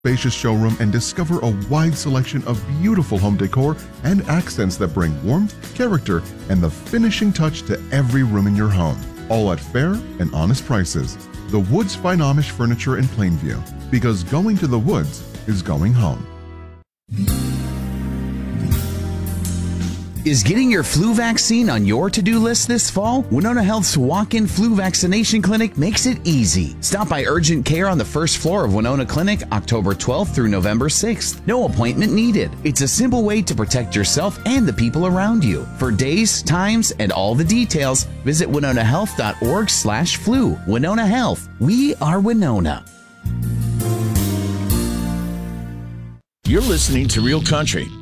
spacious showroom and discover a wide selection of beautiful home decor and accents that bring warmth, character, and the finishing touch to every room in your home. All at fair and honest prices. The Woods Fine Amish Furniture in Plainview. Because going to the woods is going home. Is getting your flu vaccine on your to-do list this fall? Winona Health's walk-in flu vaccination clinic makes it easy. Stop by Urgent Care on the first floor of Winona Clinic, October 12th through November 6th. No appointment needed. It's a simple way to protect yourself and the people around you. For days, times, and all the details, visit winonahealth.org/flu. Winona Health. We are Winona. You're listening to Real Country